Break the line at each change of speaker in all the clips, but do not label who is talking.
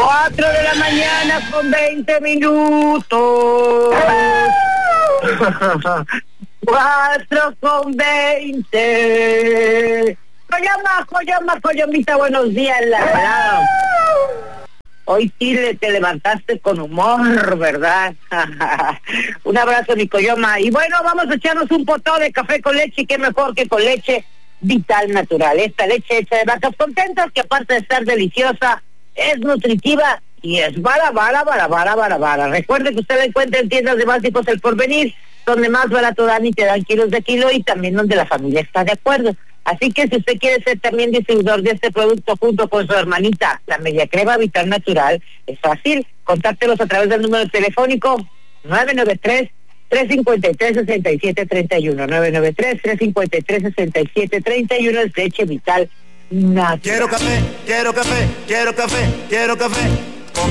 4:20 4:20. Coyomita, buenos días, la verdad. Hoy sí te levantaste con humor, ¿verdad? Un abrazo, mi Coyoma. Y bueno, vamos a echarnos un potón de café con leche, y qué mejor que con leche Vital Natural. Esta leche hecha de vacas contentas, que aparte de estar deliciosa, es nutritiva y es bara. Recuerde que usted la encuentra en tiendas de Básicos El Porvenir, donde más barato dan y te dan kilos de kilo, y también donde la familia está de acuerdo. Así que si usted quiere ser también distribuidor de este producto junto con su hermanita, la Media Crema Vital Natural, es fácil. Contáctelos a través del número telefónico 993-353-6731. 993-353-6731 es leche Vital Natural.
Quiero café. Con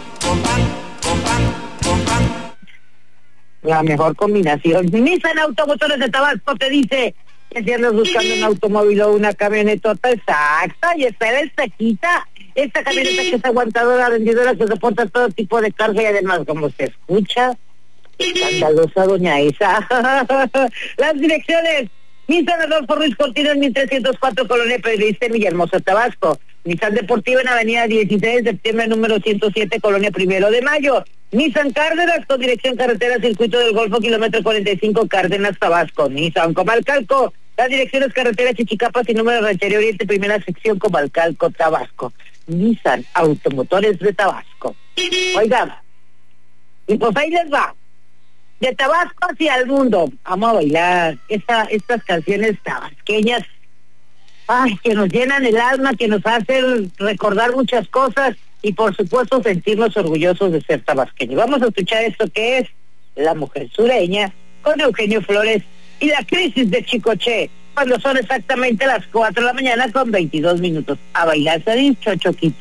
pan.
La mejor combinación. Nissan Automotores de Tabasco te dice que si andas buscando un automóvil o una camionetota exacta, y esta es cerquita. Esta camioneta que es aguantadora, vendedora, que soporta todo tipo de carga y además, como se escucha, escandalosa doña Isa. Las direcciones: Nissan Adolfo Ruiz Cortines 1304, Colonia Pedriste, Villahermosa, Tabasco. Nissan Deportiva en Avenida 16 de septiembre, número 107, Colonia 1 de Mayo. Nissan Cárdenas, con dirección carretera Circuito del Golfo, kilómetro 45, Cárdenas, Tabasco. Nissan Comalcalco, las direcciones carretera Chichicapas y número Ranchería Oriente, primera sección, Comalcalco, Tabasco. Nissan Automotores de Tabasco. Oiga, y pues ahí les va. De Tabasco hacia el mundo, vamos a bailar estas canciones tabasqueñas, que nos llenan el alma, que nos hacen recordar muchas cosas y por supuesto sentirnos orgullosos de ser tabasqueños. Vamos a escuchar esto que es La Mujer Sureña con Eugenio Flores y La Crisis de Chicoche, cuando son exactamente las 4 de la mañana con 22 minutos. A bailar, se ha dicho, Choquito.